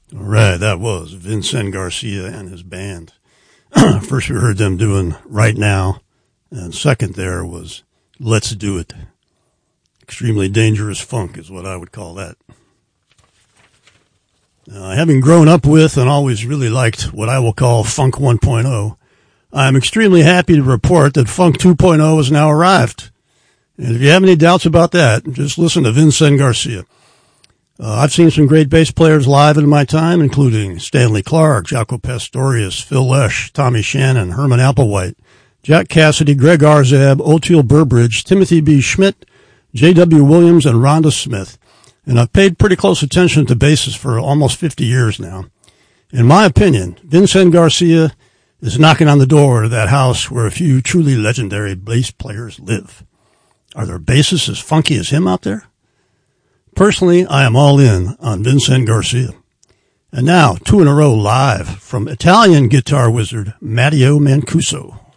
All right, that was Vincent Garcia and his band. First we heard them doing Right Now, and second there was Let's Do It. Extremely dangerous funk is what I would call that. Having grown up with and always really liked what I will call Funk 1.0, I'm extremely happy to report that Funk 2.0 has now arrived. And if you have any doubts about that, just listen to Vincent Garcia. I've seen some great bass players live in my time, including Stanley Clarke, Jaco Pastorius, Phil Lesh, Tommy Shannon, Herman Applewhite, Jack Cassidy, Greg Arzab, Oteil Burbridge, Timothy B. Schmidt, J.W. Williams, and Rhonda Smith. And I've paid pretty close attention to basses for almost 50 years now. In my opinion, Vincent Garcia is knocking on the door of that house where a few truly legendary bass players live. Are there bassists as funky as him out there? Personally, I am all in on Vincent Garcia. And now, 2 in a row live from Italian guitar wizard Matteo Mancuso.